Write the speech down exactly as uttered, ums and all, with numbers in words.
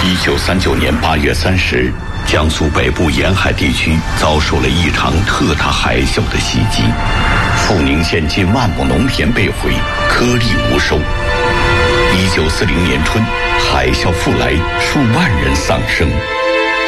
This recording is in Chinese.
一九三九年八月三十日，江苏北部沿海地区遭受了一场特大海啸的袭击，阜宁县近万亩农田被毁，颗粒无收。一九四零年春，海啸复来，数万人丧生。